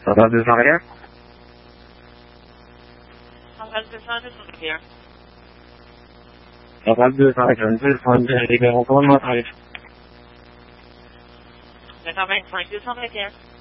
Total Design here. Total Design is here. Total Design, this one, the one more time. They're coming for you, something here.